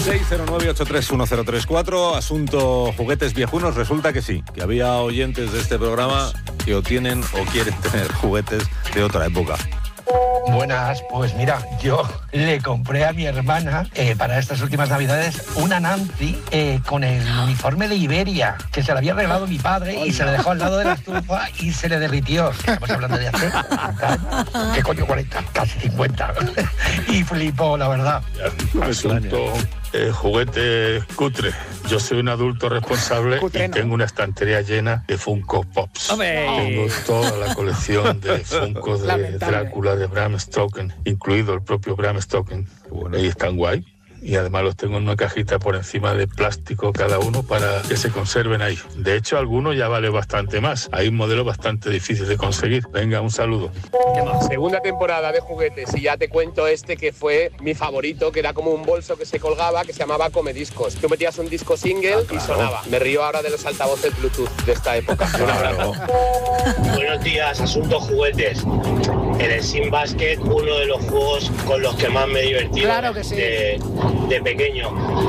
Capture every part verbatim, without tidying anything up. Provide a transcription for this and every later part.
seis cero nueve ocho tres uno cero tres cuatro, asunto juguetes viejunos. Resulta que sí, que había oyentes de este programa que o tienen o quieren tener juguetes de otra época. Buenas, pues mira, yo le compré a mi hermana eh, para estas últimas navidades una Nancy eh, con el uniforme de Iberia, que se le había regalado mi padre y se le dejó al lado de la estufa y se le derritió. Estamos hablando de hace cuarenta años. ¿Qué coño cuarenta? Casi cincuenta. Y flipó, la verdad. Asunto eh, juguete cutre. Yo soy un adulto responsable Cutre, y no. tengo una estantería llena de Funko Pops. ¡Hombre! Tengo toda la colección de Funko de Lamentable. Drácula, de Bram Stoker, incluido el propio Bram Stoker. Bueno. Y están guay. Y además los tengo en una cajita por encima de plástico cada uno para que se conserven ahí. De hecho, algunos ya vale bastante más. Hay un modelo bastante difícil de conseguir. Venga, un saludo. Segunda temporada de juguetes y ya te cuento este que fue mi favorito, que era como un bolso que se colgaba, que se llamaba Comediscos. Tú metías un disco single Ah, claro. y sonaba. Me río ahora de los altavoces Bluetooth de esta época. Un abrazo. Buenos días, asunto juguetes. En el Sim Basket, uno de los juegos con los que más me he divertido Claro que sí. de, de pequeño.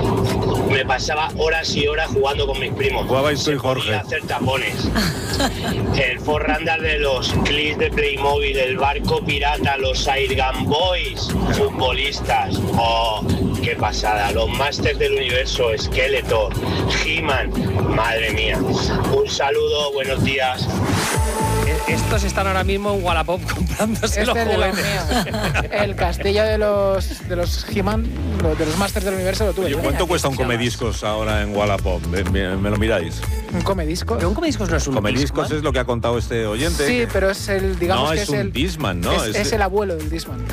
Me pasaba horas y horas jugando con mis primos. Jugabais tú y Se Jorge. podía hacer tapones. El Forrandar de los clips de Playmobil, el barco pirata, los Airgun Boys, futbolistas. Oh, qué pasada. Los Masters del Universo, Skeletor, He-Man. Madre mía. Un saludo, buenos días. Estos están ahora mismo en Wallapop comprándose Este los es de los juguetes. míos. El castillo de los de los He-Man, lo- de los Masters del Universo lo tuve. Oye, yo. ¿cuánto cuesta un comediscos ahora en Wallapop? ¿Me, me- me lo miráis? Un comedisco. Pero un comediscos no es un Comediscos Discman. es lo que ha contado este oyente. Sí, pero es el, digamos no, que es es, un el Discman, ¿no? es, es el abuelo del Discman.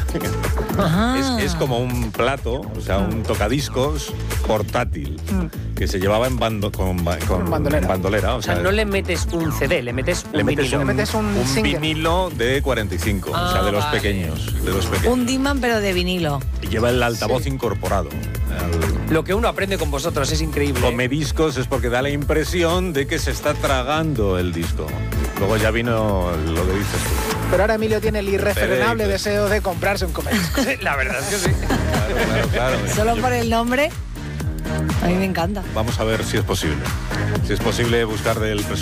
Es, es como un plato, o sea, un tocadiscos portátil que se llevaba en bando, con, ba- con Con bandolera. bandolera, o O sea, sea, no le metes un C D, le metes un le metes vinilo. un, Le metes un un single. vinilo de cuarenta y cinco, o sea, Ah, de los vale. pequeños, de los pequeños. Un Discman pero de vinilo. Y lleva el altavoz Sí. incorporado. El Lo que uno aprende con vosotros es increíble. comediscos es porque da la impresión de que se está tragando el disco. Luego ya vino lo que dices tú. Pero ahora Emilio tiene el irrefrenable Periódicos. deseo de comprarse un comedisco. La verdad es que sí. Claro, claro, claro. Solo por el nombre, a mí me encanta. Vamos a ver si es posible. Si es posible buscar del